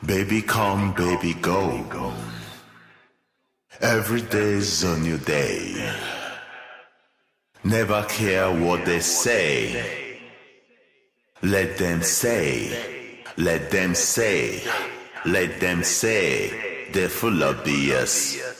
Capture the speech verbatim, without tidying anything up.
Baby come, baby go. Every day's a new day. Never care what they say. Let them say, let them say, let them say, they're full of B S.